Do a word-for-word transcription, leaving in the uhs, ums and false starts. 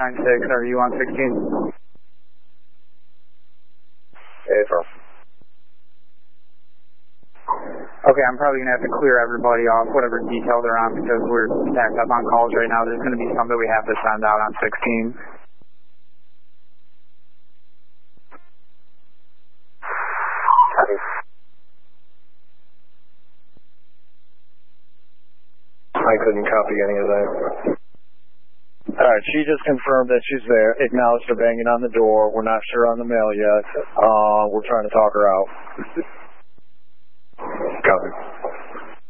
nine six, are you on sixteen? April. Okay, I'm probably going to have to clear everybody off, whatever detail they're on, because we're stacked up on calls right now. There's going to be some that we have to send out on sixteen. I couldn't copy any of that. Alright, she just confirmed that she's there, acknowledged her banging on the door. We're not sure on the mail yet. Uh, we're trying to talk her out. Copy.